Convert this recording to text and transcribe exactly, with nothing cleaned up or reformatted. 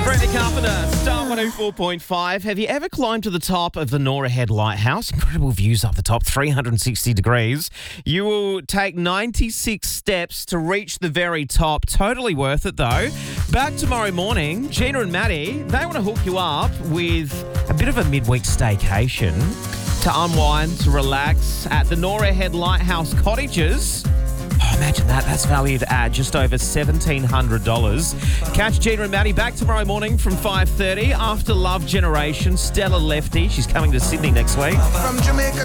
Bradley Carpenter, Star one oh four point five. Have you ever climbed to the top of the Nora Head Lighthouse? Incredible views up the top, three hundred sixty degrees. You will take ninety-six steps to reach the very top. Totally worth it, though. Back tomorrow morning, Gina and Maddie, they want to hook you up with a bit of a midweek staycation to unwind, to relax at the Nora Head Lighthouse Cottages. Oh, imagine that. That's valued at just over seventeen hundred dollars. Catch Gina and Maddie back tomorrow morning from five thirty after Love Generation. Stella Lefty, she's coming to Sydney next week. From Jamaica